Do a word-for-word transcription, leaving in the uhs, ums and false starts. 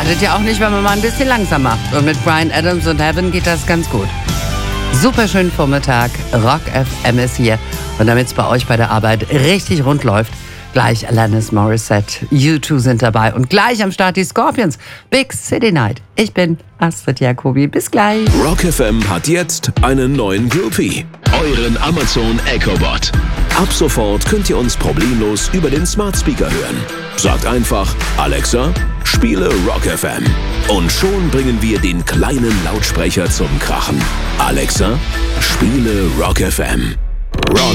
Schadet ja auch nicht, wenn man mal ein bisschen langsam macht. Und mit Bryan Adams und Heaven geht das ganz gut. Super schönen Vormittag, Rock F M ist hier. Und damit es bei euch bei der Arbeit richtig rund läuft, gleich Alanis Morissette, U zwei sind dabei und gleich am Start die Scorpions, Big City Night. Ich bin Astrid Jacobi, bis gleich. Rock F M hat jetzt einen neuen Groupie, euren Amazon Echo Bot. Ab sofort könnt ihr uns problemlos über den Smart Speaker hören. Sagt einfach, Alexa, spiele Rock F M. Und schon bringen wir den kleinen Lautsprecher zum Krachen. Alexa, spiele Rock F M.